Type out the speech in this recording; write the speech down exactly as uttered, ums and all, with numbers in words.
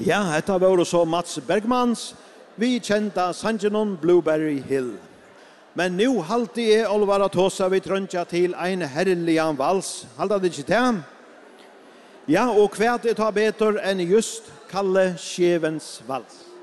Ja, detta var så Mats Bergmans, vi kjenta Sanjanon Blueberry Hill. Men nu halte jeg Olvara Tosa vi trøntja til en herrelian vals. Halda det ikke til? Ja, og kvært er ta betor enn just Kalle Skjevens vals.